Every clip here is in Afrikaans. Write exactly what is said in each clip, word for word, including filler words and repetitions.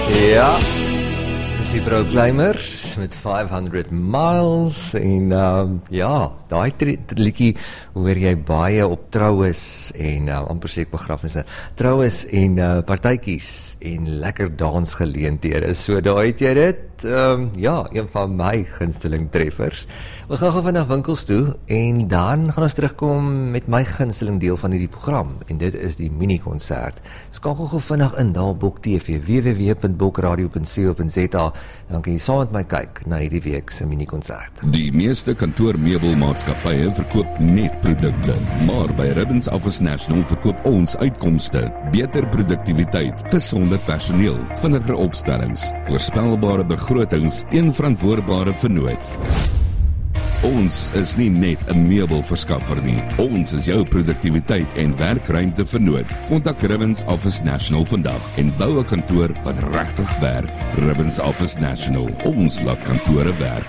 Ja, dis die Proclaimers met five hundred miles en um, ja, daai liedjie hoor jy baie op troues en uh, amper sê ek begrafnisse, troues en uh, partytjies en lekker dansgeleenthede. So daar het jy dit, um, ja, een van my gunsteling treffers. We gaan gou vandag winkels toe en dan gaan ons terugkom met my gunsteling deel van hierdie program en dit is die mini-konsert. Skakel gou vinnig in daar op Bok T V, w w w punt bokradio punt co punt za, dan kan jy saam met my kyk na hierdie week se mini-konsert. Die meeste kantoormeubelmaatskappye verkoop net produkte, maar by Ribbons Office National verkoop ons uitkomste, beter produktiwiteit, gesonder personeel, vinniger opstellings, voorspelbare begrotings en verantwoordbare vernoot. Ons is nie net 'n meubelverskaffer nie. Ons is jou produktiwiteit en werkruimte vernoot. Kontak Ribbons Office National vandag en bou 'n kantoor wat regtig werk. Ribbons Office National. Ons laat kantore werk.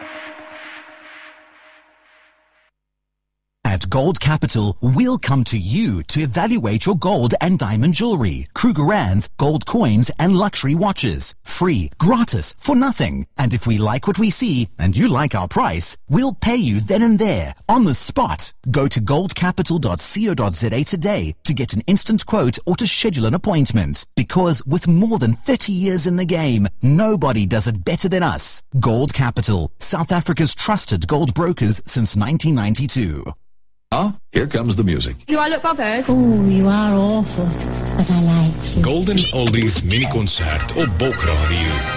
At Gold Capital, we'll come to you to evaluate your gold and diamond jewelry, Krugerrands, gold coins, and luxury watches. Free, gratis, for nothing. And if we like what we see, and you like our price, we'll pay you then and there, on the spot. Go to gold capital dot co dot za today to get an instant quote or to schedule an appointment. Because with more than thirty years in the game, nobody does it better than us. Gold Capital, South Africa's trusted gold brokers since nineteen ninety-two. Ah, here comes the music. Do I look bothered? Oh, you are awful, but I like you. Golden Oldies mini-concert op Bok Radio.